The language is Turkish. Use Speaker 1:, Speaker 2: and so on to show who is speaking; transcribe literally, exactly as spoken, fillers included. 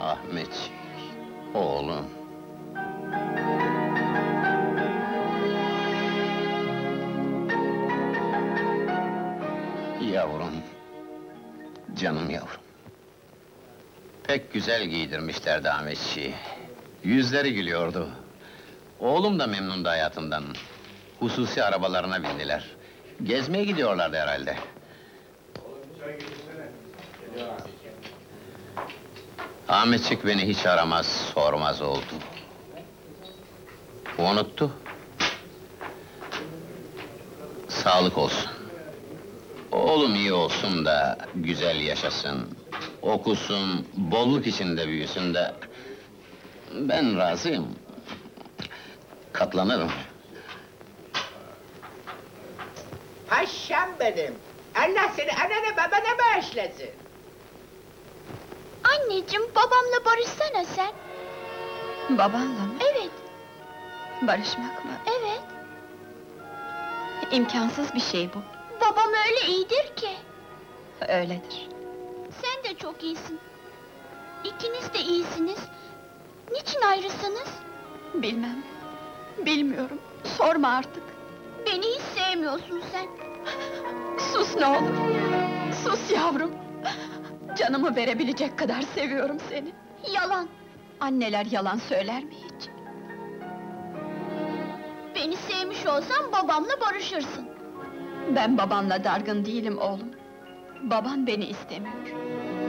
Speaker 1: Ahmet, oğlum. Yavrum, canım yavrum. Pek güzel giydirmişlerdi Ahmetçiği. Yüzleri gülüyordu. Oğlum da memnundu hayatından. Hususi arabalarına bindiler. Gezmeye gidiyorlardı herhalde. Ahmetçik beni hiç aramaz, sormaz oldu. Unuttu. Sağlık olsun. Oğlum iyi olsun da, güzel yaşasın. Okusun, bolluk içinde büyüsün de... Ben razıyım. Katlanırım.
Speaker 2: Paşam benim! Allah seni anana babana bağışlasın!
Speaker 3: Anneciğim, babamla barışsana sen!
Speaker 4: Babanla mı?
Speaker 3: Evet,
Speaker 4: Barışmak mı?
Speaker 3: evet!
Speaker 4: İmkansız bir şey bu.
Speaker 3: Babam öyle iyidir ki!
Speaker 4: Öyledir.
Speaker 3: Sen de çok iyisin! İkiniz de iyisiniz! Niçin ayrısınız?
Speaker 4: Bilmem. Bilmiyorum. Sorma artık.
Speaker 3: Beni hiç sevmiyorsun sen!
Speaker 4: Sus ne olur! Sus yavrum! Canımı verebilecek kadar seviyorum seni.
Speaker 3: Yalan!
Speaker 4: Anneler yalan söyler mi hiç?
Speaker 3: Beni sevmiş olsan babamla barışırsın!
Speaker 4: Ben babanla dargın değilim oğlum. Baban beni istemiyor.